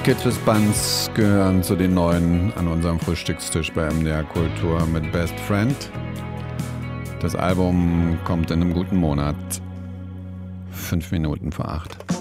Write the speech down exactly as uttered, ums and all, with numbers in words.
Kids with Buns gehören zu den neuen an unserem Frühstückstisch bei M D R Kultur mit Best Friend. Das Album kommt in einem guten Monat. Fünf Minuten vor acht.